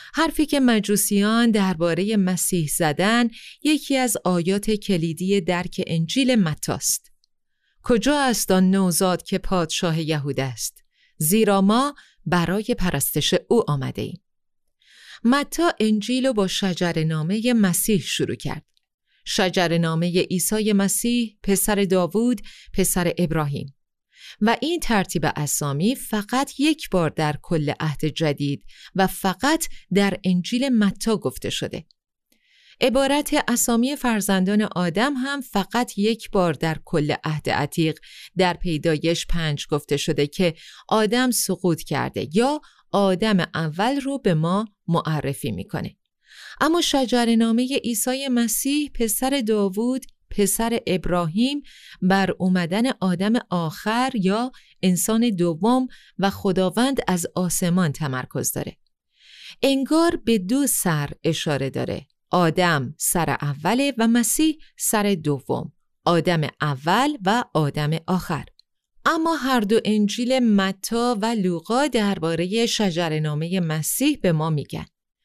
حرفی که مجوسیان درباره مسیح زدن یکی از آیات کلیدی درک انجیل متی است. کجا است آن نوزاد که پادشاه یهود است؟ زیرا ما برای پرستش او آمده ایم. متی انجیل رو با شجره‌نامه مسیح شروع کرد. شجره‌نامه عیسی مسیح، پسر داوود، پسر ابراهیم. و این ترتیب اسامی فقط یک بار در کل عهد جدید و فقط در انجیل متی گفته شده. عبارت اسامی فرزندان آدم هم فقط یک بار در کل عهد عتیق در پیدایش 5 گفته شده که آدم سقوط کرده یا آدم اول رو به ما معرفی میکنه. اما شجره‌نامه عیسی مسیح، پسر داوود، پسر ابراهیم، بر اومدن آدم آخر یا انسان دوم و خداوند از آسمان تمرکز داره. انگار به 2 سر اشاره داره. آدم سر اوله و مسیح سر دوم. آدم اول و آدم آخر. اما هر دو انجیل متی و لوقا درباره شجره‌نامه مسیح به ما میگن.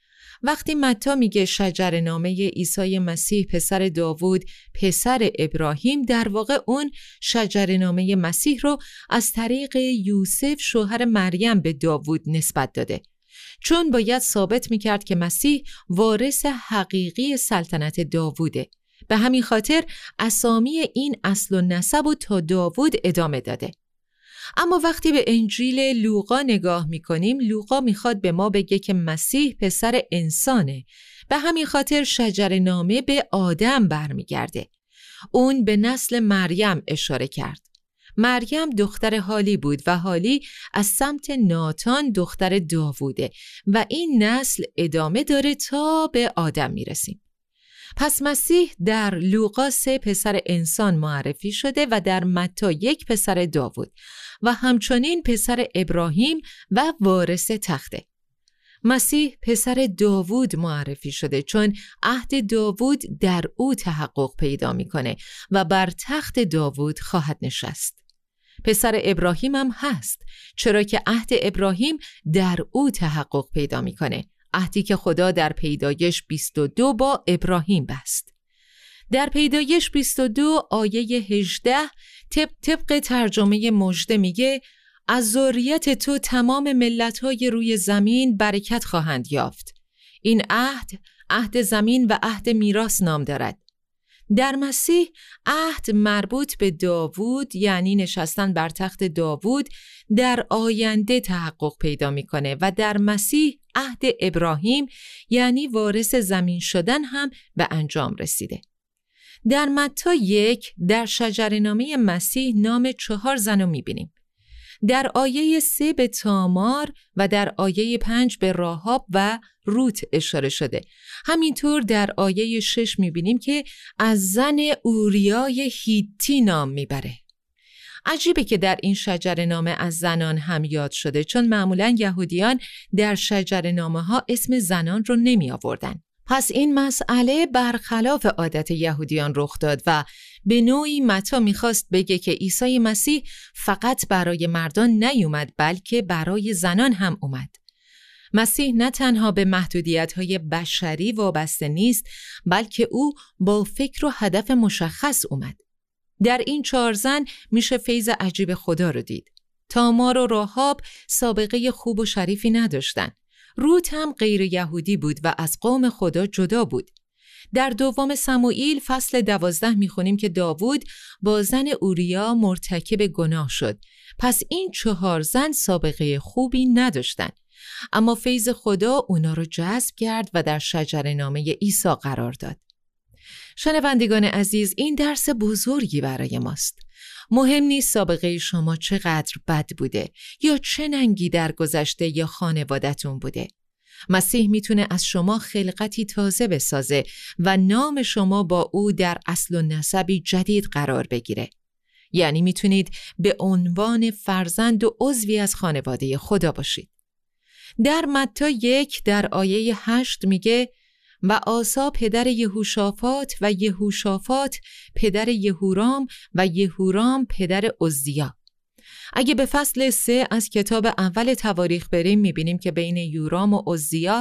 وقتی متی میگه شجره‌نامه عیسی مسیح، پسر داوود، پسر ابراهیم، در واقع اون شجره‌نامه مسیح رو از طریق یوسف شوهر مریم به داوود نسبت داده، چون باید ثابت میکرد که مسیح وارث حقیقی سلطنت داووده. به همین خاطر اسامی این اصل و نسب رو تا داوود ادامه داده. اما وقتی به انجیل لوقا نگاه میکنیم، لوقا میخواد به ما بگه که مسیح پسر انسانه. به همین خاطر شجره‌نامه به آدم برمیگرده. اون به نسل مریم اشاره کرد. مریم دختر حالی بود و حالی از سمت ناتان دختر داووده و این نسل ادامه داره تا به آدم میرسیم. پس مسیح در لوقا 3 پسر انسان معرفی شده و در متی 1 پسر داوود و همچنین پسر ابراهیم و وارث تخته. مسیح پسر داوود معرفی شده چون عهد داوود در او تحقق پیدا میکنه و بر تخت داوود خواهد نشست. پسر ابراهیم هم هست، چرا که عهد ابراهیم در او تحقق پیدا میکنه، عهدی که خدا در پیدایش 22 با ابراهیم بست. در پیدایش 22 آیه 18 طبق ترجمه مژده میگه از ذریت تو تمام ملت‌های روی زمین برکت خواهند یافت. این عهد زمین و عهد میراث نام دارد. در مسیح عهد مربوط به داوود، یعنی نشستن بر تخت داوود، در آینده تحقق پیدا میکنه و در مسیح عهد ابراهیم، یعنی وارث زمین شدن، هم به انجام رسیده. در متی 1 در شجره‌نامه مسیح نام 4 زن رو میبینیم. در آیه 3 به تامار و در آیه 5 به راهاب و روت اشاره شده. همینطور در آیه 6 میبینیم که از زن اوریای هیتی نام میبره. عجیبه که در این شجره‌نامه از زنان هم یاد شده، چون معمولاً یهودیان در شجره‌نامه‌ها اسم زنان رو نمی آوردن. پس این مسئله برخلاف عادت یهودیان رخ داد و به نوعی متی میخواست بگه که عیسی مسیح فقط برای مردان نیومد بلکه برای زنان هم اومد. مسیح نه تنها به محدودیت‌های بشری وابسته نیست، بلکه او با فکر و هدف مشخص اومد. در این 4 زن میشه فیض عجیب خدا رو دید. تامار و راهاب سابقه خوب و شریفی نداشتن. روت هم غیر یهودی بود و از قوم خدا جدا بود. در دوم سموئیل فصل 12 میخونیم که داوود با زن اوریا مرتکب گناه شد. پس این 4 زن سابقه خوبی نداشتن. اما فیض خدا اونا رو جذب کرد و در شجره‌نامه عیسی قرار داد. شنوندگان عزیز، این درس بزرگی برای ماست. مهم نیست سابقه شما چقدر بد بوده یا چه ننگی در گذشته یا خانوادتون بوده. مسیح میتونه از شما خلقتی تازه بسازه و نام شما با او در اصل و نسبی جدید قرار بگیره. یعنی میتونید به عنوان فرزند و عضوی از خانواده خدا باشید. در متی 1 در آیه 8 میگه و آسا پدر یهوشافات و یهوشافات پدر یهورام و یهورام پدر عزیا. اگه به فصل 3 از کتاب اول تواریخ بریم میبینیم که بین یورام و عزیا